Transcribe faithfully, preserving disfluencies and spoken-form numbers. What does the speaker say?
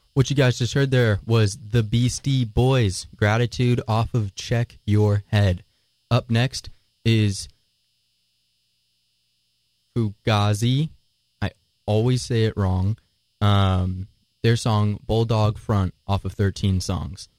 What you guys just heard there was the Beastie Boys, Gratitude, off of Check Your Head. Up next is Fugazi. I always say it wrong. Um, their song Bulldog Front off of thirteen Songs.